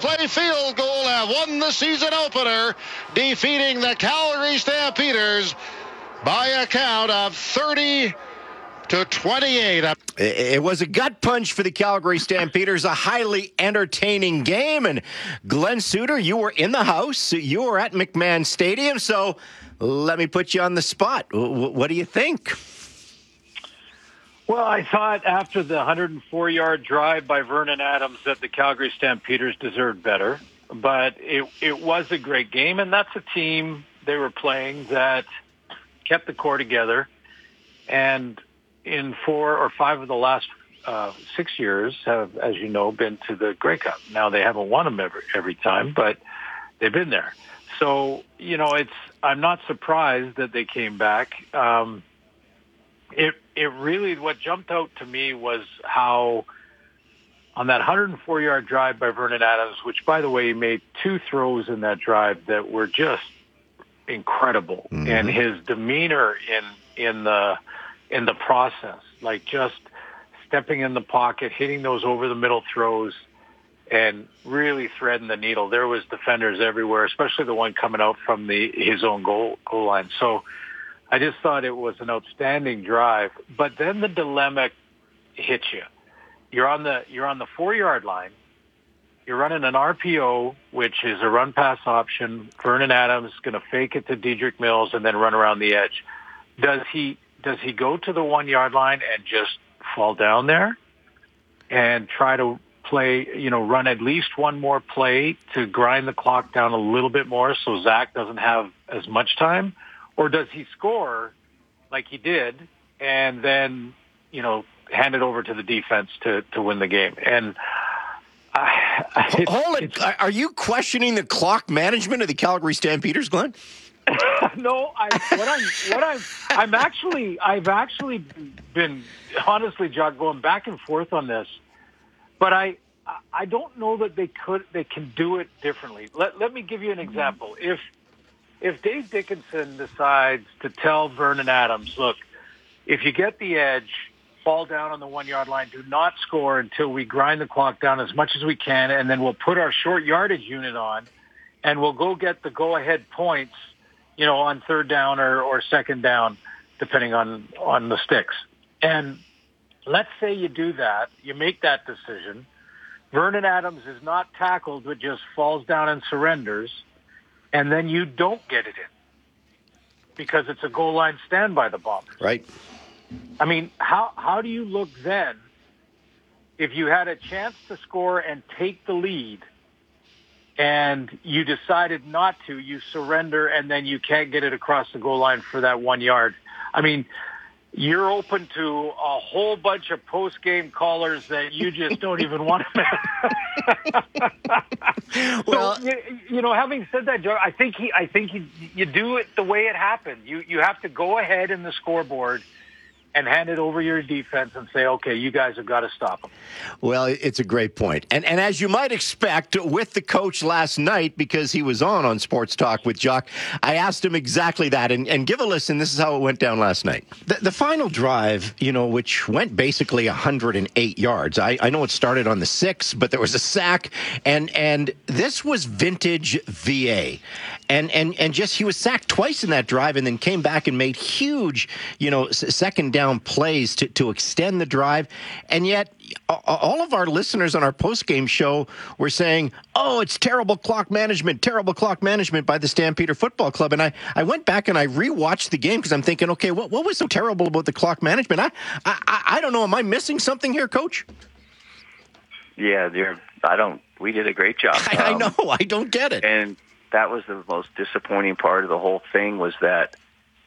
play field goal have won the season opener, defeating the Calgary Stampeders by a count of 30-28. It was a gut punch for the Calgary Stampeders, a highly entertaining game. And Glenn Suter, you were in the house. You were at McMahon Stadium. So let me put you on the spot. What do you think? Well, I thought after the 104-yard drive by Vernon Adams that the Calgary Stampeders deserved better. But it was a great game, and that's a team they were playing that kept the core together. And in 4 or 5 of the last 6 years have, as you know, been to the Grey Cup. Now, they haven't won them every time, but they've been there. So, I'm not surprised that they came back. It really, what jumped out to me was how on that 104-yard drive by Vernon Adams, which, by the way, he made 2 throws in that drive that were just incredible. Mm-hmm. And his demeanor in the process, like just stepping in the pocket, hitting those over-the-middle throws, and really threading the needle. There was defenders everywhere, especially the one coming out from his own goal line. So I just thought it was an outstanding drive. But then the dilemma hits you. You're on the 4-yard line. You're running an RPO, which is a run-pass option. Vernon Adams is going to fake it to Dedrick Mills and then run around the edge. Does he go to the 1-yard line and just fall down there and try to play, run at least one more play to grind the clock down a little bit more so Zach doesn't have as much time? Or does he score like he did and then, hand it over to the defense to win the game? And hold it. Are you questioning the clock management of the Calgary Stampeders, Glenn? No, I've actually been, honestly, Jock, going back and forth on this, but I don't know that they can do it differently. Let me give you an example. If Dave Dickinson decides to tell Vernon Adams, look, if you get the edge, fall down on the 1-yard line, do not score until we grind the clock down as much as we can, and then we'll put our short yardage unit on, and we'll go get the go-ahead points, on 3rd down or 2nd down, depending on the sticks. And let's say you do that, you make that decision. Vernon Adams is not tackled, but just falls down and surrenders, and then you don't get it in because it's a goal line stand by the Bombers. Right. I mean, how do you look then if you had a chance to score and take the lead and you decided not to, you surrender, and then you can't get it across the goal line for that 1 yard? I mean, you're open to a whole bunch of post-game callers that you just don't even want to make. Well, so, having said that, Joe, I think you do it the way it happened. You have to go ahead in the scoreboard and hand it over your defense and say, okay, you guys have got to stop them. Well, it's a great point. And as you might expect, with the coach last night, because he was on Sports Talk with Jock, I asked him exactly that. And give a listen. This is how it went down last night. The final drive, which went basically 108 yards. I know it started on the 6, but there was a sack. And this was vintage VA. And just he was sacked twice in that drive and then came back and made huge, second down plays to extend the drive. And yet all of our listeners on our post-game show were saying, oh, it's terrible clock management by the Stampeder Football Club. And I went back and I rewatched the game because I'm thinking, okay, what was so terrible about the clock management? I don't know. Am I missing something here, Coach? Yeah, we did a great job. I know. I don't get it. And that was the most disappointing part of the whole thing was that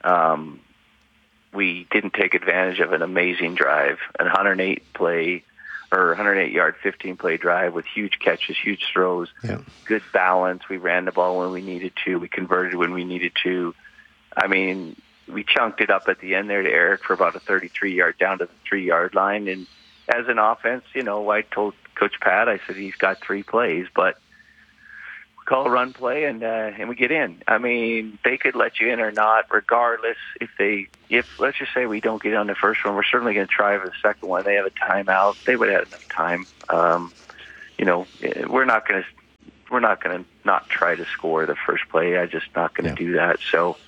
we didn't take advantage of an amazing drive, a 108 yard, 15-play drive with huge catches, huge throws, good balance. We ran the ball when we needed to. We converted when we needed to. I mean, we chunked it up at the end there to Eric for about a 33-yard down to the 3-yard line. And as an offense, I told Coach Pat, I said, he's got 3 plays, but call a run play and we get in. I mean, they could let you in or not, regardless. If let's just say we don't get on the first one, we're certainly going to try for the second one. They have a timeout. They would have had enough time. We're not going to we're not going to not try to score the first play. I'm just not going to do that. So,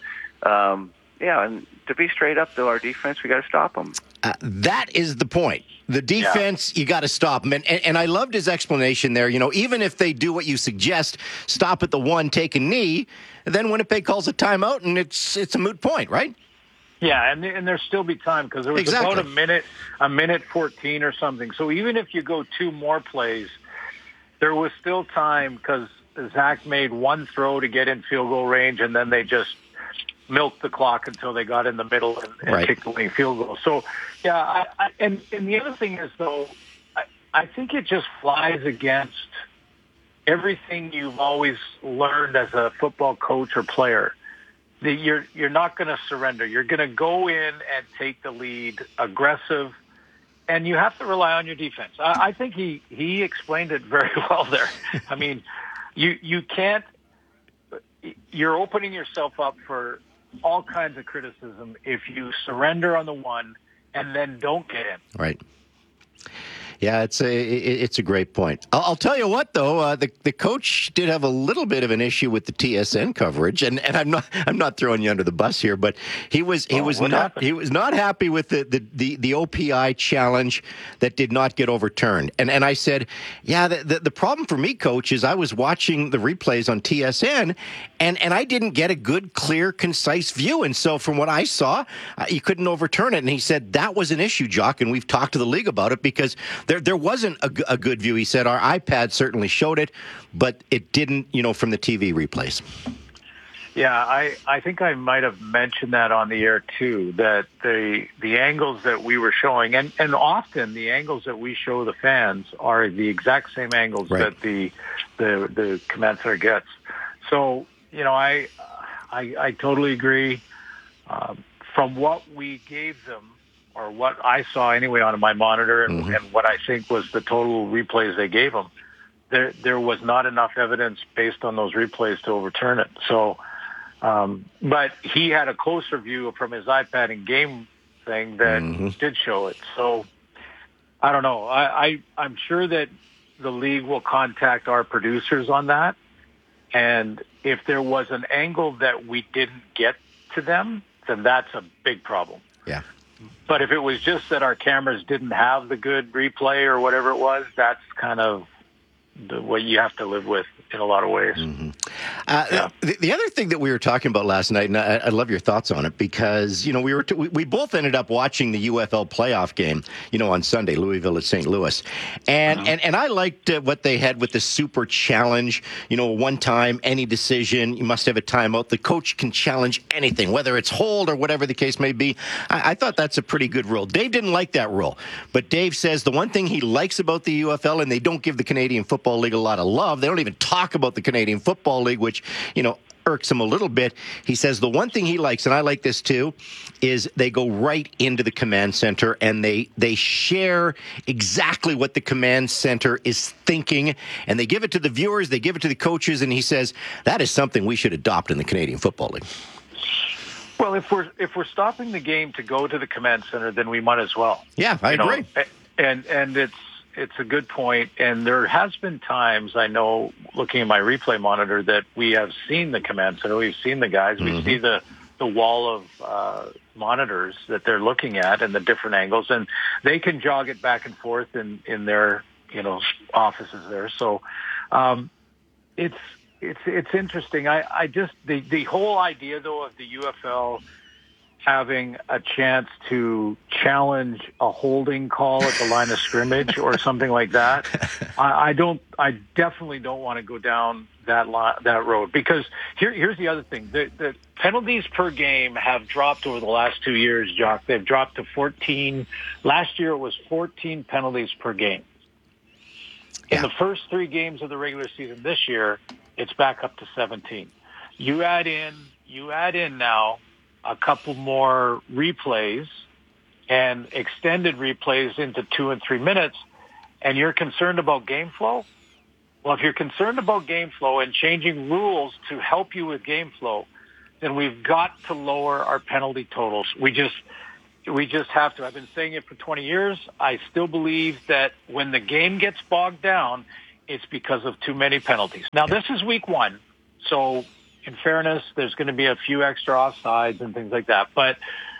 and to be straight up, though, our defense, we got to stop them. That is the point. The defense, you got to stop them. And I loved his explanation there. Even if they do what you suggest, stop at the one, take a knee, then Winnipeg calls a timeout, and it's a moot point, right? Yeah, and there'll still be time because there was about a minute 14 or something. So even if you go 2 more plays, there was still time because Zach made one throw to get in field goal range, and then they just milked the clock until they got in the middle and kicked the winning field goal. So, and the other thing is, though, I think it just flies against everything you've always learned as a football coach or player. You're not going to surrender. You're going to go in and take the lead, aggressive, and you have to rely on your defense. I think he explained it very well there. I mean, you can't. You're opening yourself up for all kinds of criticism if you surrender on the one and then don't get in. Right. Yeah, it's a great point. I'll tell you what, though, the coach did have a little bit of an issue with the TSN coverage, and I'm not throwing you under the bus here, but he was not happy with the OPI challenge that did not get overturned. And I said, the problem for me, Coach, is I was watching the replays on TSN, and I didn't get a good, clear, concise view. And so from what I saw, you couldn't overturn it. And he said that was an issue, Jock, and we've talked to the league about it because there wasn't a good view. He said our iPad certainly showed it, but it didn't, from the TV replays. Yeah, I think I might have mentioned that on the air too, that the angles that we were showing, and often the angles that we show the fans are the exact same angles that the command center gets. So, I totally agree. From what we gave them, or what I saw anyway on my monitor and what I think was the total replays they gave him, there was not enough evidence based on those replays to overturn it. So, but he had a closer view from his iPad and game thing that did show it. So, I don't know. I'm sure that the league will contact our producers on that. And if there was an angle that we didn't get to them, then that's a big problem. Yeah. But if it was just that our cameras didn't have the good replay or whatever it was, that's kind of what you have to live with in a lot of ways. The other thing that we were talking about last night, and I love your thoughts on it, because we both ended up watching the UFL playoff game, on Sunday, Louisville at St. Louis, and I liked what they had with the super challenge. One time, any decision, you must have a timeout. The coach can challenge anything, whether it's hold or whatever the case may be. I thought that's a pretty good rule. Dave didn't like that rule, but Dave says the one thing he likes about the UFL, and they don't give the Canadian Football League a lot of love. They don't even talk about the Canadian Football League, which, irks him a little bit. He says the one thing he likes, and I like this too, is they go right into the command center and they share exactly what the command center is thinking, and they give it to the viewers, they give it to the coaches, and he says that is something we should adopt in the Canadian Football League. Well, if we're stopping the game to go to the command center, then we might as well. Yeah, I agree. And it's a good point. And there has been times, I know, looking at my replay monitor, that we have seen the command center. We've seen the guys. We see the wall of monitors that they're looking at and the different angles, and they can jog it back and forth in their offices there. So it's interesting. I just the whole idea though of the UFL having a chance to challenge a holding call at the line of scrimmage or something like that, I definitely don't want to go down that road, because here's the other thing. The penalties per game have dropped over the last 2 years, Jock. They've dropped to 14. Last year it was 14 penalties per game. In the first 3 games of the regular season this year, it's back up to 17. You add in now a couple more replays and extended replays into 2 and 3 minutes, and you're concerned about game flow? Well, if you're concerned about game flow and changing rules to help you with game flow, then we've got to lower our penalty totals. We just have to. I've been saying it for 20 years. I still believe that when the game gets bogged down, it's because of too many penalties. Now, this is week 1, so in fairness, there's going to be a few extra offsides and things like that. But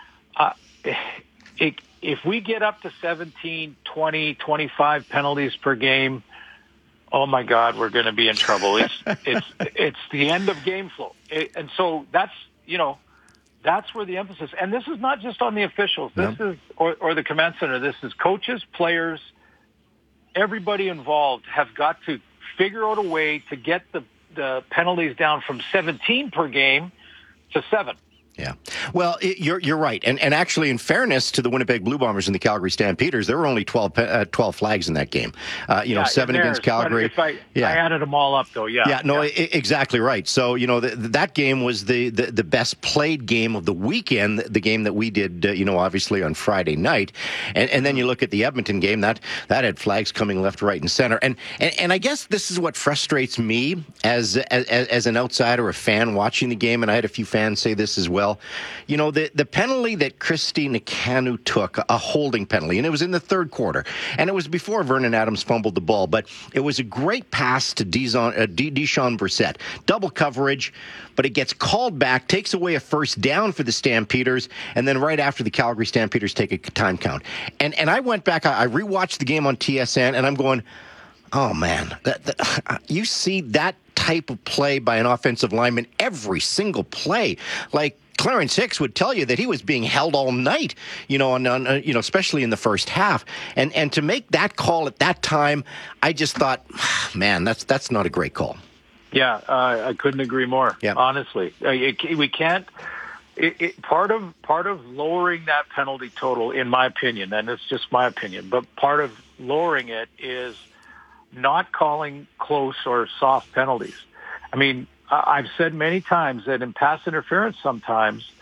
if we get up to 17, 20, 25 penalties per game, oh my God, we're going to be in trouble. It's the end of game flow. And so that's where the emphasis, and this is not just on the officials, or the command center, this is coaches, players, everybody involved have got to figure out a way to get the penalties down from 17 per game to 7. Yeah. Well, you're right. And actually, in fairness to the Winnipeg Blue Bombers and the Calgary Stampeders, there were only 12 flags in that game. 7 against Calgary. If I added them all up, though, exactly right. So, that game was the best played game of the weekend, the game that we did, obviously on Friday night. And then you look at the Edmonton game, that had flags coming left, right, and center. And I guess this is what frustrates me as an outsider, a fan watching the game, and I had a few fans say this as well. The penalty that Kristi Nakanu took, a holding penalty, and it was in the third quarter, and it was before Vernon Adams fumbled the ball, but it was a great pass to Deschamps Brissett. Double coverage, but it gets called back, takes away a first down for the Stampeders, and then right after the Calgary Stampeders take a time count. And I went back, I rewatched the game on TSN, and I'm going, oh man, you see that type of play by an offensive lineman every single play. Like Clarence Hicks would tell you that he was being held all night, especially in the first half. And to make that call at that time, I just thought, man, that's not a great call. Yeah, I couldn't agree more. Yeah. Honestly, we can't. Part of lowering that penalty total, in my opinion, and it's just my opinion, but part of lowering it is not calling close or soft penalties. I mean, I've said many times that in pass interference, sometimes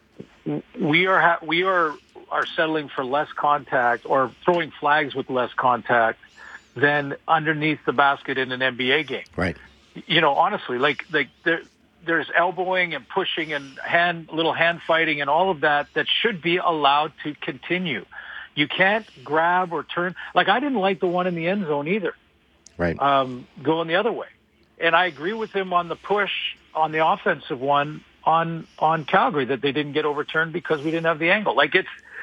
we are settling for less contact or throwing flags with less contact than underneath the basket in an NBA game. Right. Honestly, like there's elbowing and pushing and little hand fighting and all of that should be allowed to continue. You can't grab or turn. Like, I didn't like the one in the end zone either. Right. Going the other way. And I agree with him on the push on the offensive one on Calgary, that they didn't get overturned because we didn't have the angle. Like,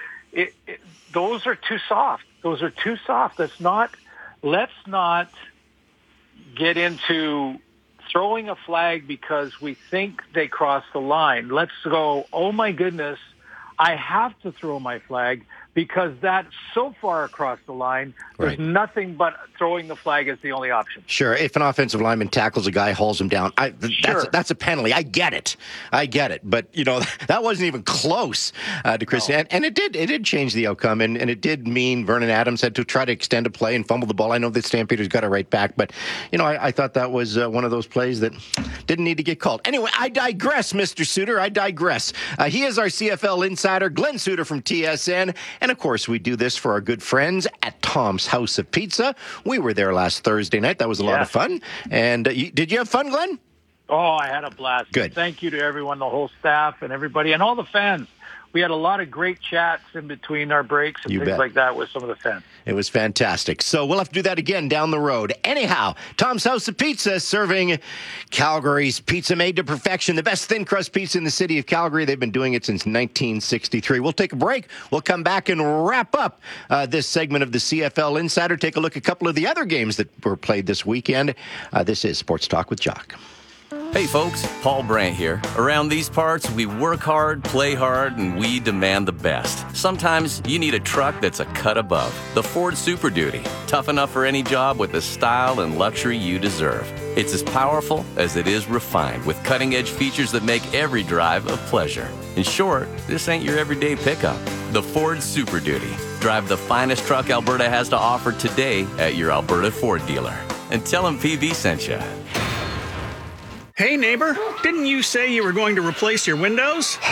those are too soft. Those are too soft. Let's not get into throwing a flag because we think they crossed the line. Let's go, oh my goodness, I have to throw my flag because that's so far across the line. There's nothing but throwing the flag as the only option. Sure. If an offensive lineman tackles a guy, hauls him down, that's a penalty. I get it. But, that wasn't even close to Chris. No. And it did change the outcome. And it did mean Vernon Adams had to try to extend a play and fumble the ball. I know that Stampeders got it right back. But, I thought that was one of those plays that didn't need to get called. Anyway, I digress, Mr. Suter. I digress. He is our CFL insider, Glenn Suter from TSN. And, of course, we do this for our good friends at Tom's House of Pizza. We were there last Thursday night. That was a lot of fun. And did you have fun, Glenn? Oh, I had a blast. Good. Thank you to everyone, the whole staff and everybody, and all the fans. We had a lot of great chats in between our breaks and things like that with some of the fans. It was fantastic. So we'll have to do that again down the road. Anyhow, Tom's House of Pizza serving Calgary's pizza made to perfection, the best thin crust pizza in the city of Calgary. They've been doing it since 1963. We'll take a break. We'll come back and wrap up this segment of the CFL Insider. Take a look at a couple of the other games that were played this weekend. This is Sports Talk with Jock. Hey folks, Paul Brandt here. Around these parts, we work hard, play hard, and we demand the best. Sometimes you need a truck that's a cut above. The Ford Super Duty. Tough enough for any job with the style and luxury you deserve. It's as powerful as it is refined, with cutting-edge features that make every drive a pleasure. In short, this ain't your everyday pickup. The Ford Super Duty. Drive the finest truck Alberta has to offer today at your Alberta Ford dealer. And tell them PV sent you. Hey, neighbor, didn't you say you were going to replace your windows?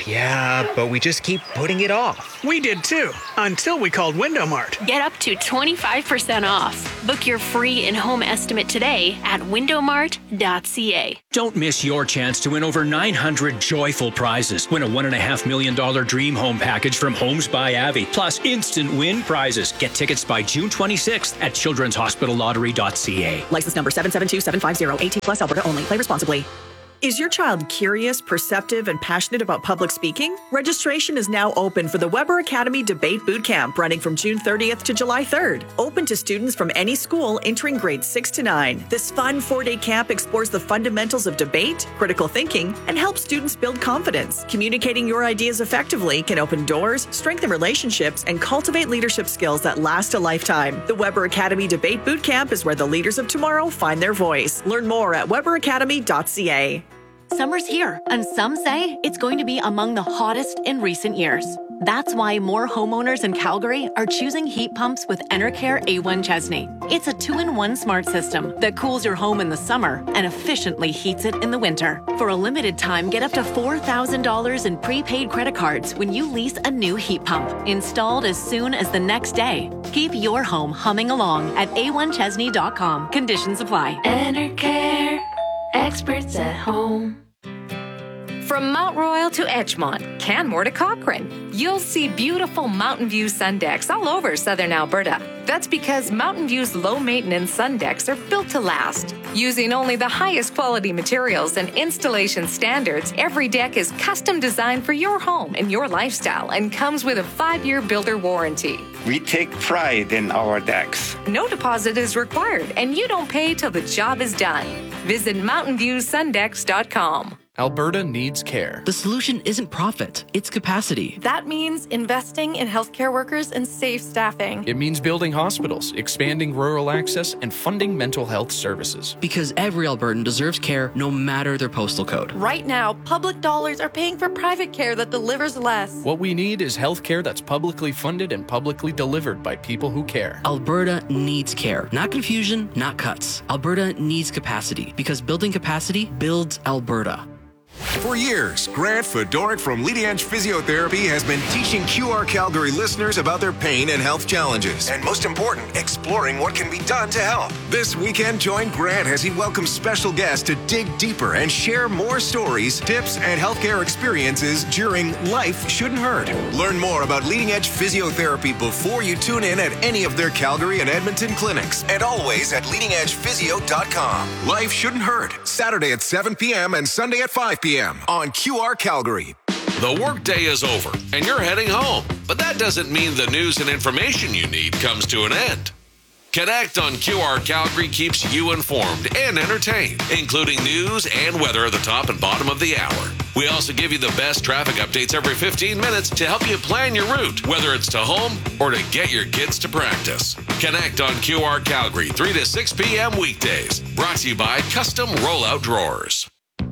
Yeah, but we just keep putting it off. We did too, until we called WindowMart. Get up to 25% off. Book your free in-home estimate today at windowmart.ca. Don't miss your chance to win over 900 joyful prizes. Win a $1.5 million dream home package from Homes by Avi, plus instant win prizes. Get tickets by June 26th at childrenshospitallottery.ca. License number 772750, 18 plus, Alberta only. Play responsibly. Is your child curious, perceptive, and passionate about public speaking? Registration is now open for the Weber Academy Debate Bootcamp, running from June 30th to July 3rd. Open to students from any school entering grades 6 to 9. This fun 4-day camp explores the fundamentals of debate, critical thinking, and helps students build confidence. Communicating your ideas effectively can open doors, strengthen relationships, and cultivate leadership skills that last a lifetime. The Weber Academy Debate Bootcamp is where the leaders of tomorrow find their voice. Learn more at weberacademy.ca. Summer's here, and some say it's going to be among the hottest in recent years. That's why more homeowners in Calgary are choosing heat pumps with Enercare A1 Chesney. It's a 2-in-1 smart system that cools your home in the summer and efficiently heats it in the winter. For a limited time, get up to $4,000 in prepaid credit cards when you lease a new heat pump, installed as soon as the next day. Keep your home humming along at a1chesney.com. Conditions apply. Enercare. Experts at home. From Mount Royal to Edgemont, Canmore to Cochrane, you'll see beautiful Mountain View sun decks all over southern Alberta. That's because Mountain View's low-maintenance sun decks are built to last. Using only the highest quality materials and installation standards, every deck is custom designed for your home and your lifestyle and comes with a 5-year builder warranty. We take pride in our decks. No deposit is required, and you don't pay till the job is done. Visit mountainviewsundecks.com. Alberta needs care. The solution isn't profit, it's capacity. That means investing in healthcare workers and safe staffing. It means building hospitals, expanding rural access, and funding mental health services. Because every Albertan deserves care no matter their postal code. Right now, public dollars are paying for private care that delivers less. What we need is healthcare that's publicly funded and publicly delivered by people who care. Alberta needs care. Not confusion, not cuts. Alberta needs capacity, because building capacity builds Alberta. For years, Grant Fedoruk from Leading Edge Physiotherapy has been teaching QR Calgary listeners about their pain and health challenges. And most important, exploring what can be done to help. This weekend, join Grant as he welcomes special guests to dig deeper and share more stories, tips, and healthcare experiences during Life Shouldn't Hurt. Learn more about Leading Edge Physiotherapy before you tune in at any of their Calgary and Edmonton clinics. And always at leadingedgephysio.com. Life Shouldn't Hurt, Saturday at 7 p.m. and Sunday at 5 p.m. on QR Calgary. The workday is over and you're heading home, but that doesn't mean the news and information you need comes to an end. Connect on QR Calgary keeps you informed and entertained, including news and weather at the top and bottom of the hour. We also give you the best traffic updates every 15 minutes to help you plan your route, whether it's to home or to get your kids to practice. Connect on QR Calgary 3 to 6 p.m. weekdays. Brought to you by Custom Rollout Drawers.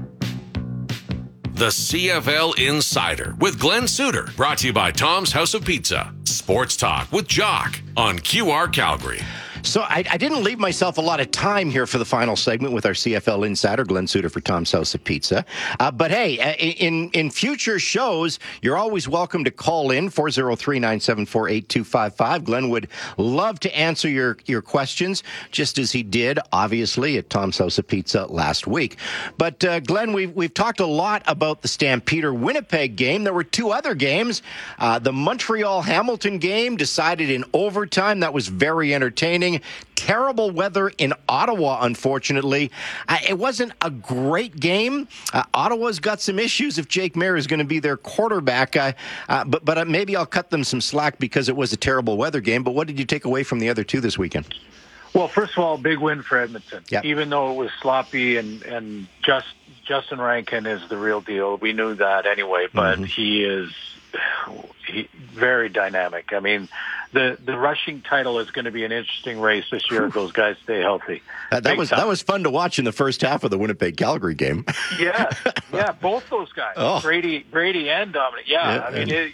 The CFL Insider with Glenn Suter. Brought to you by Tom's House of Pizza. Sports Talk with Jock on QR Calgary. So I didn't leave myself a lot of time here for the final segment with our CFL Insider, Glenn Suter for Tom's House of Pizza. But hey, in future shows, you're always welcome to call in, 403-974-8255. Glenn would love to answer your questions, just as he did, obviously, at Tom's House of Pizza last week. But Glenn, we've talked a lot about the Stampeder-Winnipeg game. There were two other games. The Montreal-Hamilton game decided in overtime. That was very entertaining. Terrible weather in Ottawa, unfortunately. It wasn't a great game. Ottawa's got some issues if Jake Maier is going to be their quarterback. But maybe I'll cut them some slack because it was a terrible weather game. But what did you take away from the other two this weekend? Well, first of all, big win for Edmonton. Yep. Even though it was sloppy and Justin Rankin is the real deal. We knew that anyway, but he is very dynamic. I mean, the rushing title is going to be an interesting race this year if those guys stay healthy. That was fun to watch in the first half of the Winnipeg-Calgary game. Yeah, both those guys, Brady and Dominic. Yeah, I mean,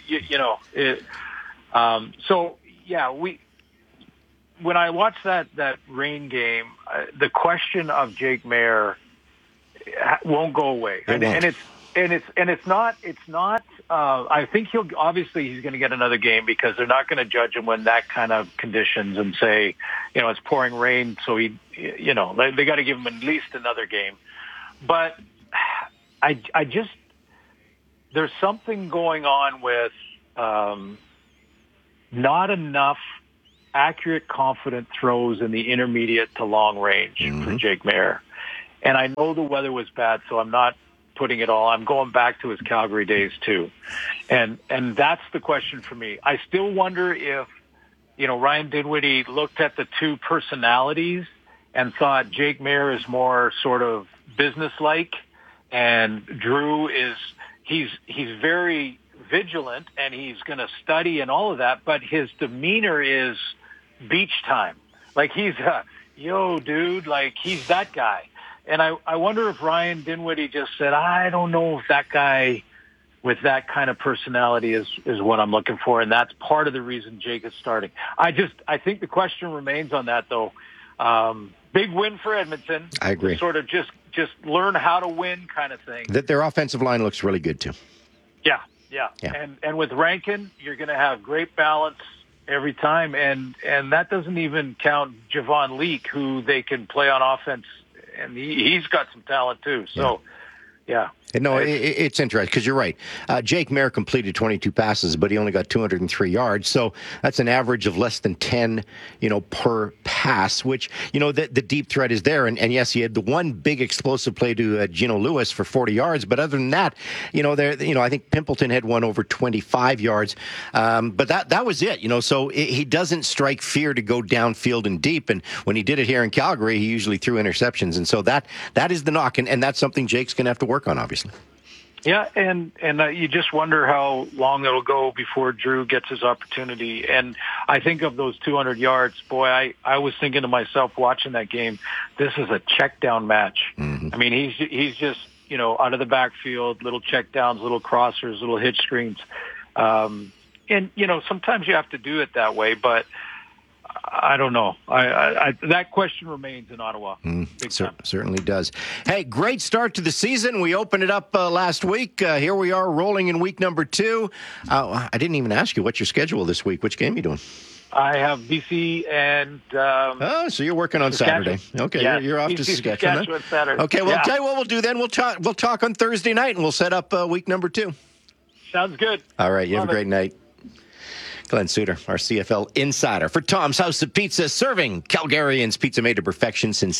when I watched that rain game, the question of Jake Maier won't go away, and it's not I think he's going to get another game because they're not going to judge him when that kind of conditions and say, it's pouring rain. So they got to give him at least another game. But I just, there's something going on with not enough accurate, confident throws in the intermediate to long range for Jake Maier. And I know the weather was bad, so I'm not putting it all. I'm going back to his Calgary days too. And that's the question for me. I still wonder if, Ryan Dinwiddie looked at the two personalities and thought Jake Maier is more sort of businesslike and Drew he's very vigilant and he's going to study and all of that, but his demeanor is beach time. Like he's yo dude, like he's that guy. And I wonder if Ryan Dinwiddie just said, I don't know if that guy with that kind of personality is what I'm looking for. And that's part of the reason Jake is starting. I think the question remains on that though. Big win for Edmonton. I agree. Sort of just learn how to win kind of thing. That their offensive line looks really good too. Yeah. And with Rankin, you're going to have great balance every time. And that doesn't even count Javon Leake, who they can play on offense. And he's got some talent too. So, yeah. No, it's interesting because you're right. Jake Maier completed 22 passes, but he only got 203 yards. So that's an average of less than 10, per pass, which, the deep threat is there. And yes, he had the one big explosive play to Geno Lewis for 40 yards. But other than that, I think Pimpleton had one over 25 yards. But that was it, so he doesn't strike fear to go downfield and deep. And when he did it here in Calgary, he usually threw interceptions. And so that is the knock. And that's something Jake's going to have to work on, obviously. Yeah, and you just wonder how long it'll go before Drew gets his opportunity. And I think of those 200 yards, boy, I was thinking to myself watching that game, this is a check down match. Mm-hmm. I mean, he's just, out of the backfield, little check downs, little crossers, little hitch screens. And, sometimes you have to do it that way, but I don't know. That question remains in Ottawa. Certainly does. Hey, great start to the season. We opened it up last week. Here we are rolling in week number 2. I didn't even ask you what's your schedule this week. Which game are you doing? I have BC and... so you're working on Saturday. Okay, yeah, you're off BC, to Saskatchewan. Saturday. Okay, well, I'll tell you what we'll do then. We'll talk on Thursday night, and we'll set up week number 2. Sounds good. All right, you have a great night. Glenn Suter, our CFL insider for Tom's House of Pizza, serving Calgarians pizza made to perfection since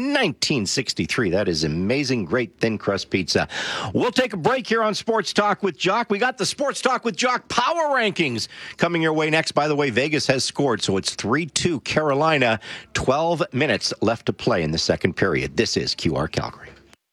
1963. That is amazing, great thin crust pizza. We'll take a break here on Sports Talk with Jock. We got the Sports Talk with Jock Power Rankings coming your way next. By the way, Vegas has scored, so it's 3-2 Carolina. 12 minutes left to play in the second period. This is QR Calgary.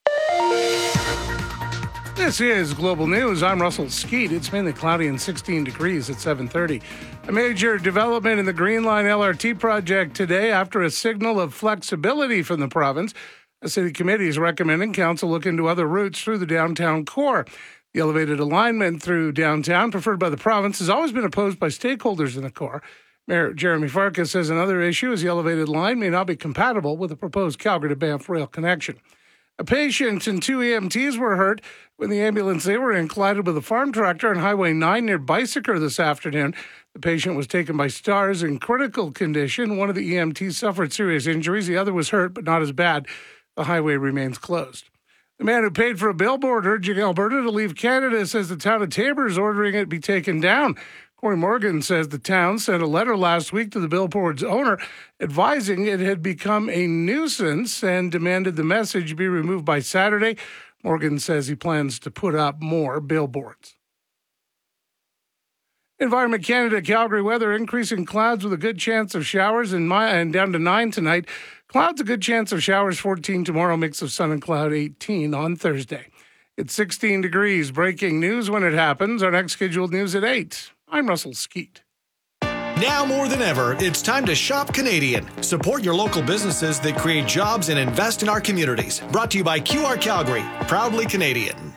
This is Global News. I'm Russell Skeet. It's mainly cloudy and 16 degrees at 7:30. A major development in the Green Line LRT project today after a signal of flexibility from the province. A city committee is recommending council look into other routes through the downtown core. The elevated alignment through downtown, preferred by the province, has always been opposed by stakeholders in the core. Mayor Jeremy Farkas says another issue is the elevated line may not be compatible with the proposed Calgary to Banff rail connection. A patient and 2 EMTs were hurt when the ambulance they were in collided with a farm tractor on Highway 9 near Bicycle this afternoon. The patient was taken by Stars in critical condition. One of the EMTs suffered serious injuries. The other was hurt, but not as bad. The highway remains closed. The man who paid for a billboard urging Alberta to leave Canada says the town of Taber is ordering it be taken down. Corey Morgan says the town sent a letter last week to the billboard's owner advising it had become a nuisance and demanded the message be removed by Saturday. Morgan says he plans to put up more billboards. Environment Canada, Calgary weather, increasing clouds with a good chance of showers and down to 9 tonight. Clouds, a good chance of showers, 14 tomorrow, mix of sun and cloud, 18 on Thursday. It's 16 degrees. Breaking news when it happens. Our next scheduled news at 8. I'm Russell Skeet. Now more than ever, it's time to shop Canadian. Support your local businesses that create jobs and invest in our communities. Brought to you by QR Calgary, proudly Canadian.